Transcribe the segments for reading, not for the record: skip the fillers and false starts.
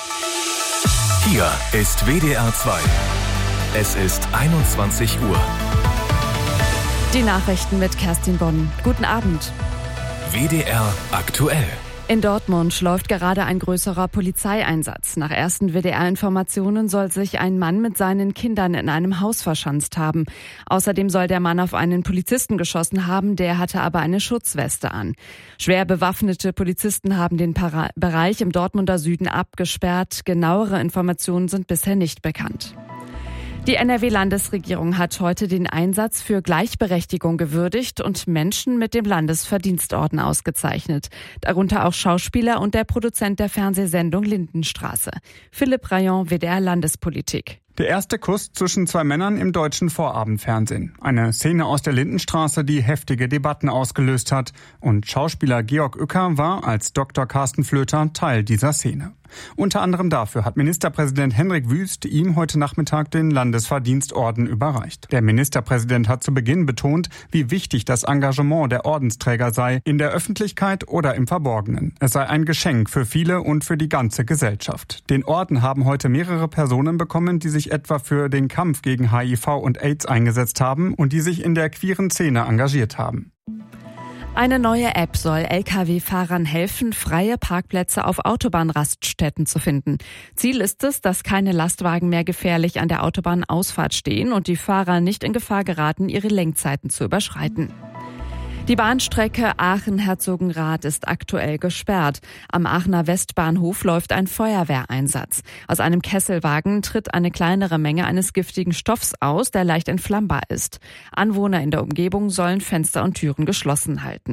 Hier ist WDR 2. Es ist 21 Uhr. Die Nachrichten mit Kerstin Bonn. Guten Abend. WDR aktuell. In Dortmund läuft gerade ein größerer Polizeieinsatz. Nach ersten WDR-Informationen soll sich ein Mann mit seinen Kindern in einem Haus verschanzt haben. Außerdem soll der Mann auf einen Polizisten geschossen haben, der hatte aber eine Schutzweste an. Schwer bewaffnete Polizisten haben den Bereich im Dortmunder Süden abgesperrt. Genauere Informationen sind bisher nicht bekannt. Die NRW-Landesregierung hat heute den Einsatz für Gleichberechtigung gewürdigt und Menschen mit dem Landesverdienstorden ausgezeichnet. Darunter auch Schauspieler und der Produzent der Fernsehsendung Lindenstraße. Philipp Rayon, WDR Landespolitik. Der erste Kuss zwischen zwei Männern im deutschen Vorabendfernsehen. Eine Szene aus der Lindenstraße, die heftige Debatten ausgelöst hat. Und Schauspieler Georg Uecker war als Dr. Carsten Flöter Teil dieser Szene. Unter anderem dafür hat Ministerpräsident Hendrik Wüst ihm heute Nachmittag den Landesverdienstorden überreicht. Der Ministerpräsident hat zu Beginn betont, wie wichtig das Engagement der Ordensträger sei, in der Öffentlichkeit oder im Verborgenen. Es sei ein Geschenk für viele und für die ganze Gesellschaft. Den Orden haben heute mehrere Personen bekommen, die sich etwa für den Kampf gegen HIV und AIDS eingesetzt haben und die sich in der queeren Szene engagiert haben. Eine neue App soll Lkw-Fahrern helfen, freie Parkplätze auf Autobahnraststätten zu finden. Ziel ist es, dass keine Lastwagen mehr gefährlich an der Autobahnausfahrt stehen und die Fahrer nicht in Gefahr geraten, ihre Lenkzeiten zu überschreiten. Die Bahnstrecke Aachen-Herzogenrath ist aktuell gesperrt. Am Aachener Westbahnhof läuft ein Feuerwehreinsatz. Aus einem Kesselwagen tritt eine kleinere Menge eines giftigen Stoffs aus, der leicht entflammbar ist. Anwohner in der Umgebung sollen Fenster und Türen geschlossen halten.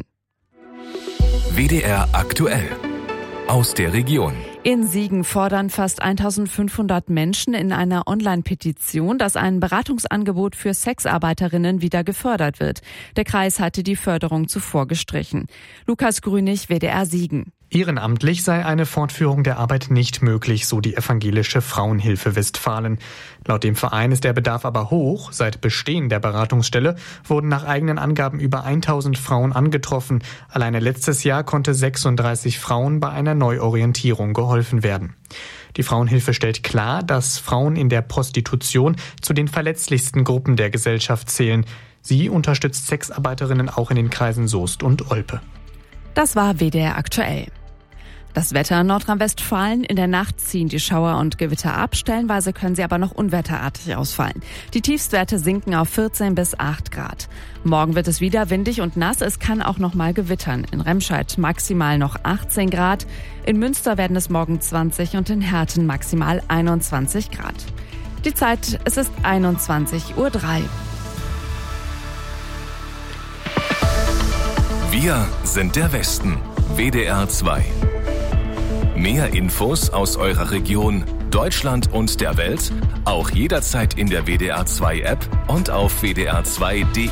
WDR aktuell. Aus der Region. In Siegen fordern fast 1500 Menschen in einer Online-Petition, dass ein Beratungsangebot für Sexarbeiterinnen wieder gefördert wird. Der Kreis hatte die Förderung zuvor gestrichen. Lukas Grünig, WDR Siegen. Ehrenamtlich sei eine Fortführung der Arbeit nicht möglich, so die evangelische Frauenhilfe Westfalen. Laut dem Verein ist der Bedarf aber hoch. Seit Bestehen der Beratungsstelle wurden nach eigenen Angaben über 1000 Frauen angetroffen. Alleine letztes Jahr konnte 36 Frauen bei einer Neuorientierung geholfen werden. Die Frauenhilfe stellt klar, dass Frauen in der Prostitution zu den verletzlichsten Gruppen der Gesellschaft zählen. Sie unterstützt Sexarbeiterinnen auch in den Kreisen Soest und Olpe. Das war WDR aktuell. Das Wetter in Nordrhein-Westfalen. In der Nacht ziehen die Schauer und Gewitter ab. Stellenweise können sie aber noch unwetterartig ausfallen. Die Tiefstwerte sinken auf 14 bis 8 Grad. Morgen wird es wieder windig und nass. Es kann auch noch mal gewittern. In Remscheid maximal noch 18 Grad. In Münster werden es morgen 20 und in Herten maximal 21 Grad. Die Zeit, es ist 21:03 Uhr. Wir sind der Westen. WDR 2. Mehr Infos aus eurer Region, Deutschland und der Welt, auch jederzeit in der WDR 2 App und auf wdr2.de.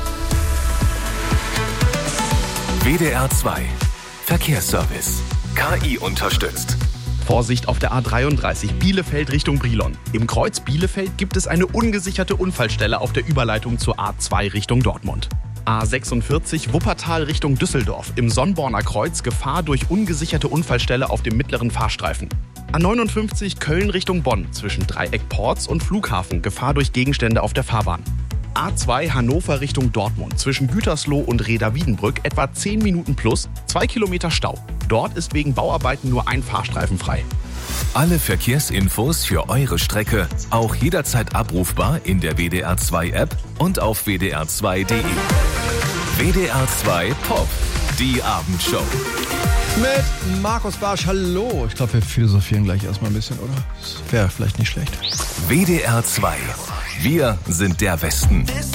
WDR 2. Verkehrsservice. KI unterstützt. Vorsicht auf der A33 Bielefeld Richtung Brilon. Im Kreuz Bielefeld gibt es eine ungesicherte Unfallstelle auf der Überleitung zur A2 Richtung Dortmund. A46 Wuppertal Richtung Düsseldorf. Im Sonnborner Kreuz Gefahr durch ungesicherte Unfallstelle auf dem mittleren Fahrstreifen. A59 Köln Richtung Bonn zwischen Dreieck Porz und Flughafen. Gefahr durch Gegenstände auf der Fahrbahn. A2 Hannover Richtung Dortmund zwischen Gütersloh und Reda-Wiedenbrück etwa 10 Minuten plus, 2 Kilometer Stau. Dort ist wegen Bauarbeiten nur ein Fahrstreifen frei. Alle Verkehrsinfos für eure Strecke auch jederzeit abrufbar in der WDR 2 App und auf wdr2.de. WDR 2 Pop, die Abendshow. Mit Markus Barsch, hallo. Ich glaube, wir philosophieren gleich erstmal ein bisschen, oder? Das wäre vielleicht nicht schlecht. WDR 2. Wir sind der Westen.